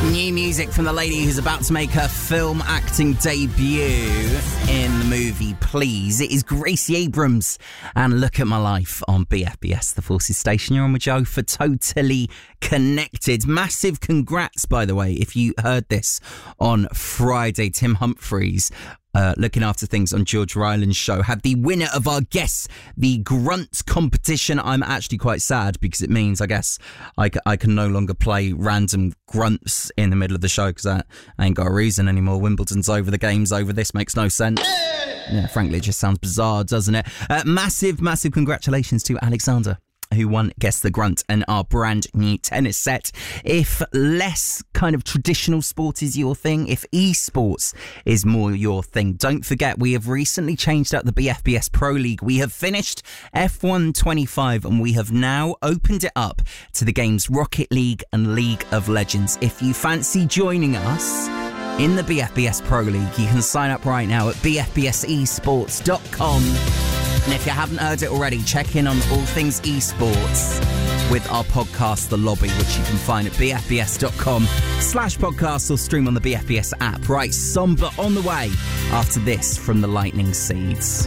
New music from the lady who's about to make her film acting debut in the movie Please. It is Gracie Abrams and Look at My Life on BFBS, the Forces Station. You're on with Joe for Totally Connected. Massive congrats, by the way, if you heard this on Friday. Tim Humphries, looking after things on George Ryland's show, had the winner of our Guess the Grunt competition. I'm actually quite sad because it means, I guess, I can no longer play random grunts in the middle of the show because I ain't got a reason anymore. Wimbledon's over, the game's over, this makes no sense. Yeah, frankly, it just sounds bizarre, doesn't it? Massive congratulations to Alexander, who won Guess the Grunt and our brand new tennis set. If less kind of traditional sport is your thing, if esports is more your thing, don't forget we have recently changed out the BFBS Pro League. We have finished F1 25 and we have now opened it up to the games Rocket League and League of Legends. If you fancy joining us in the BFBS Pro League, you can sign up right now at bfbsesports.com. And if you haven't heard it already, check in on all things esports with our podcast, The Lobby, which you can find at bfbs.com/podcast or stream on the BFBS app. Right, Somber on the way after this from the Lightning Seeds.